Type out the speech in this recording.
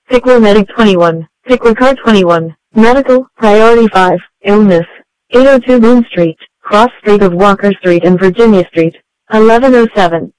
Pickler Medic 21. Pickler Car 21. Medical, Priority 5, Illness. 802 Boone Street, Cross Street of Walker Street and Virginia Street. 1107.